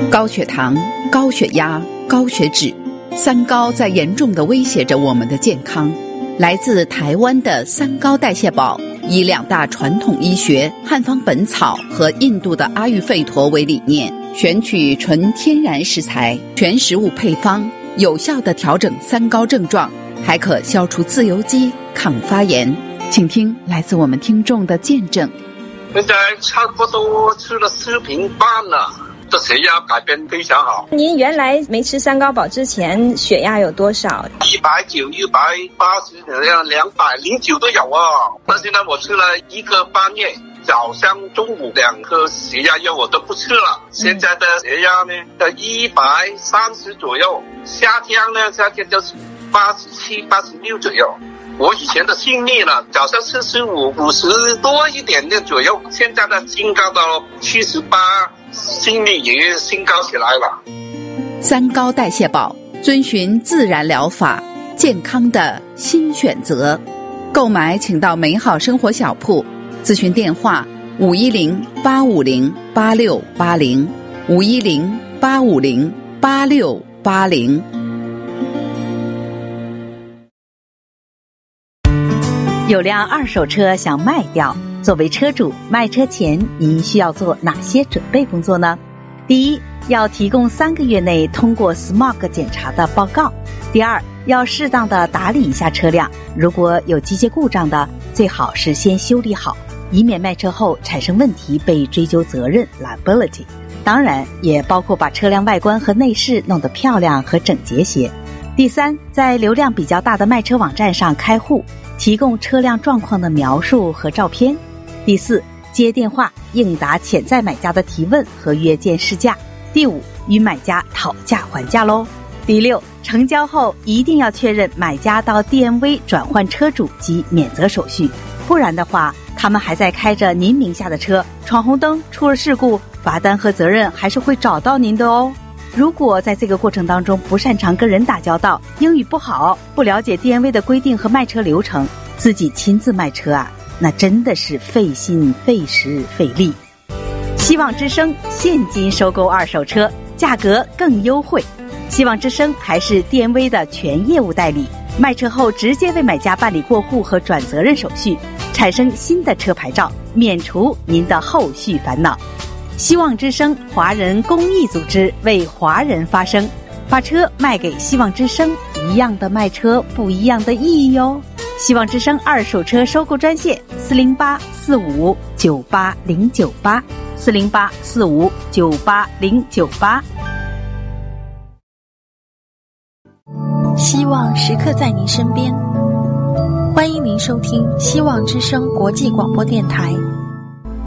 高血糖、高血压、高血脂，三高在严重地威胁着我们的健康。来自台湾的三高代谢宝，以2大传统医学汉方本草和印度的阿育吠陀为理念，选取纯天然食材、全食物配方，有效地调整三高症状，还可消除自由基、抗发炎。请听来自我们听众的见证。 现在差不多吃了4瓶半了，这血压改变非常好。 您原来没吃三高宝之前血压有多少 ？190、180，这样209都有啊。那现在我吃了1个半月，早上、中午2颗血压药我都不吃了。现在的血压呢，在130左右，夏天就是87、86左右。我以前的心率呢，早上45、50多一点的左右，现在呢升高到78，心率也升高起来了。 三高代谢宝，遵循自然疗法，健康的新选择。购买请到美好生活小铺，咨询电话510-850-8680 510-850-8680。 有辆二手车想卖掉，作为车主，卖车前您需要做哪些准备工作呢？第一，要提供3个月内通过 SMOG 检查的报告。第二，要适当的打理一下车辆，如果有机械故障的，最好是先修理好，以免卖车后产生问题被追究责任 liability。 当然也包括把车辆外观和内饰弄得漂亮和整洁些。第三，在流量比较大的卖车网站上开户，提供车辆状况的描述和照片。第四，接电话应答潜在买家的提问和约见试驾。第五，与买家讨价还价咯。第六，成交后一定要确认买家到 DMV 转换车主及免责手续，不然的话他们还在开着您名下的车，闯红灯出了事故，罚单和责任还是会找到您的哦。如果在这个过程当中不擅长跟人打交道，英语不好，不了解 DMV 的规定和卖车流程，自己亲自卖车啊，那真的是费心费时费力。希望之声现金收购二手车，价格更优惠。希望之声还是 DMV 的全业务代理，卖车后直接为买家办理过户和转责任手续，产生新的车牌照，免除您的后续烦恼。希望之声华人公益组织为华人发声，把车卖给希望之声，一样的卖车，不一样的意义哟。希望之声二手车收购专线408-45-98098 408-45-98098。 希望时刻在您身边，欢迎您收听希望之声国际广播电台